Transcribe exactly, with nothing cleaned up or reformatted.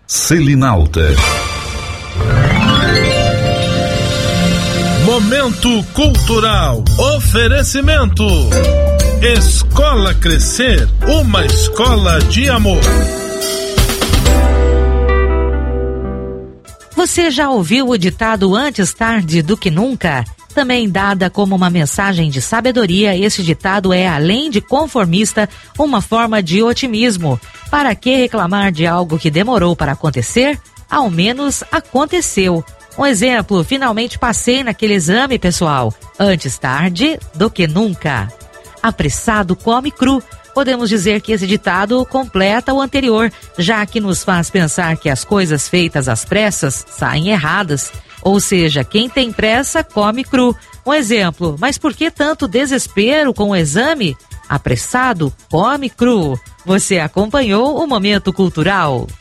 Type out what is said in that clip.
Selinalta. Momento cultural. Oferecimento. Escola Crescer, uma escola de amor. Você já ouviu o ditado antes tarde do que nunca? Também dada como uma mensagem de sabedoria, esse ditado é, além de conformista, uma forma de otimismo. Para que reclamar de algo que demorou para acontecer? Ao menos aconteceu. Um exemplo, finalmente passei naquele exame, pessoal. Antes tarde do que nunca. Apressado come cru. Podemos dizer que esse ditado completa o anterior, já que nos faz pensar que as coisas feitas às pressas saem erradas. Ou seja, quem tem pressa come cru. Um exemplo, mas por que tanto desespero com o exame? Apressado come cru. Você acompanhou o Momento Cultural.